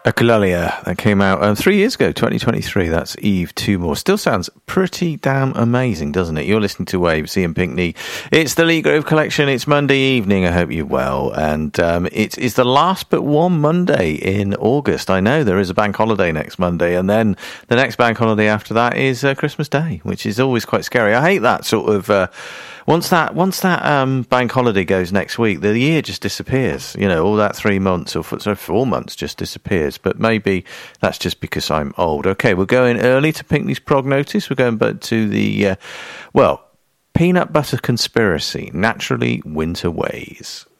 Echolalia, that came out 3 years ago, 2023. That's Eve Two More. Still sounds pretty damn amazing, doesn't it? You're listening to Waves, Ian Pinkney. It's the Lee Grove Collection. It's Monday evening. I hope you're well. And it is the last but one Monday in August. I know there is a bank holiday next Monday, and then the next bank holiday after that is Christmas Day, which is always quite scary. I hate that sort of... Once that bank holiday goes next week, the year just disappears. You know, all that 3 months or 4 months just disappears. But maybe that's just because I'm old. Okay, we're going early to Pinkney's Prognosis. We're going back to the, Peanut Butter Conspiracy, Naturally Winter Ways.